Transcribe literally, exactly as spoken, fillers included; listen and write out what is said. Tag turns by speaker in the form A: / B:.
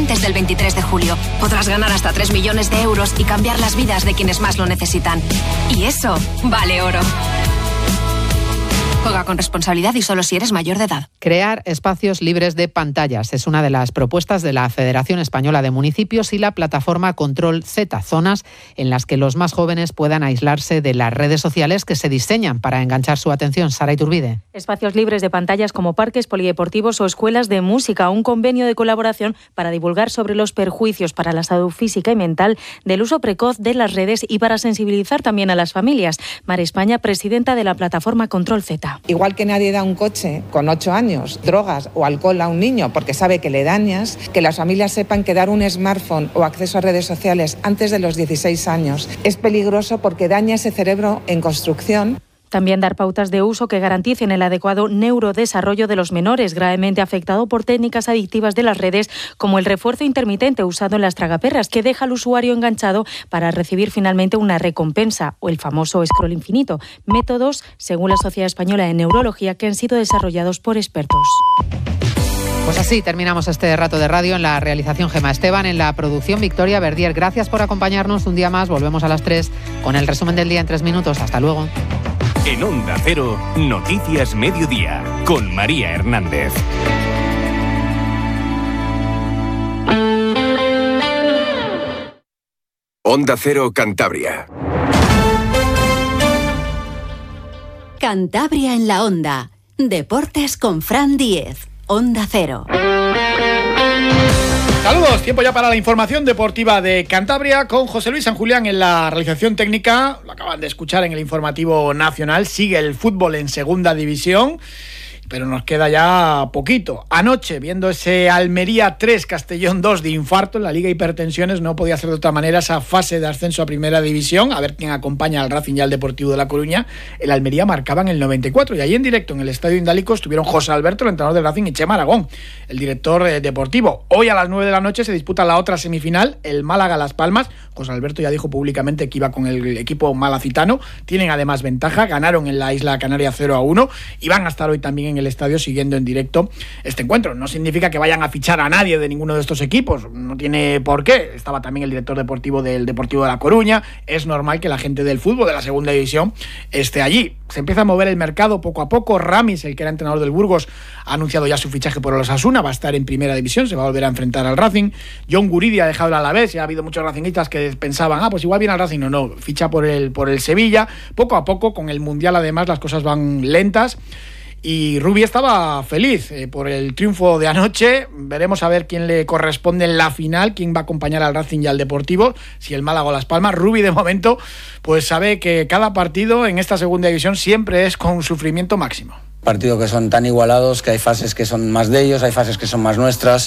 A: antes del veintitrés de julio. Podrás ganar hasta tres millones de euros y cambiar las vidas de quienes más lo necesitan. Y eso vale oro. Juega con responsabilidad y solo si eres mayor de edad.
B: Crear espacios libres de pantallas es una de las propuestas de la Federación Española de Municipios y la plataforma Control Z, zonas en las que los más jóvenes puedan aislarse de las redes sociales que se diseñan para enganchar su atención. Sara Iturbide.
C: Espacios libres de pantallas como parques polideportivos o escuelas de música, un convenio de colaboración para divulgar sobre los perjuicios para la salud física y mental del uso precoz de las redes y para sensibilizar también a las familias. Mari España, presidenta de la plataforma Control Z.
D: Igual que nadie da un coche con ocho años, drogas o alcohol a un niño porque sabe que le dañas, que las familias sepan que dar un smartphone o acceso a redes sociales antes de los dieciséis años es peligroso porque daña ese cerebro en construcción.
C: También dar pautas de uso que garanticen el adecuado neurodesarrollo de los menores gravemente afectado por técnicas adictivas de las redes, como el refuerzo intermitente usado en las tragaperras, que deja al usuario enganchado para recibir finalmente una recompensa, o el famoso scroll infinito. Métodos, según la Sociedad Española de Neurología, que han sido desarrollados por expertos.
B: Pues así terminamos este rato de radio. En la realización Gema Esteban, en la producción Victoria Verdier. Gracias por acompañarnos un día más. Volvemos a las tres con el resumen del día en tres minutos. Hasta luego.
E: En Onda Cero, Noticias Mediodía, con María Hernández.
F: Onda Cero Cantabria.
G: Cantabria en la Onda. Deportes con Fran Díez. Onda Cero.
H: Saludos, tiempo ya para la información deportiva de Cantabria con José Luis San Julián en la realización técnica. Lo acaban de escuchar en el informativo nacional. Sigue el fútbol en segunda división, pero nos queda ya poquito. Anoche, viendo ese Almería tres, Castellón dos de infarto en la Liga Hipertensiones, no podía ser de otra manera esa fase de ascenso a primera división. A ver quién acompaña al Racing y al Deportivo de La Coruña. El Almería marcaba en el noventa y cuatro y ahí en directo en el Estadio Indálico estuvieron José Alberto, el entrenador del Racing, y Chema Aragón, el director eh, deportivo. Hoy a las nueve de la noche se disputa la otra semifinal, el Málaga-Las Palmas. José Alberto ya dijo públicamente que iba con el equipo malacitano. Tienen además ventaja, ganaron en la Isla Canaria cero a uno y van a estar hoy también en el estadio siguiendo en directo este encuentro. No significa que vayan a fichar a nadie de ninguno de estos equipos, no tiene por qué. Estaba también el director deportivo del Deportivo de La Coruña. Es normal que la gente del fútbol de la segunda división esté allí. Se empieza a mover el mercado poco a poco. Ramis, el que era entrenador del Burgos, ha anunciado ya su fichaje por el Osasuna, va a estar en primera división, se va a volver a enfrentar al Racing. John Guridi ha dejado el Alavés y ha habido muchos racinguistas que pensaban, ah, pues igual viene al Racing. No, no, ficha por el, por el Sevilla. Poco a poco, con el Mundial además las cosas van lentas. Y Rubi estaba feliz eh, por el triunfo de anoche. Veremos a ver quién le corresponde en la final, quién va a acompañar al Racing y al Deportivo, si el Málaga o Las Palmas. Rubi, de momento, pues sabe que cada partido en esta segunda división siempre es con sufrimiento máximo.
I: Partidos que son tan igualados, que hay fases que son más de ellos, hay fases que son más nuestras.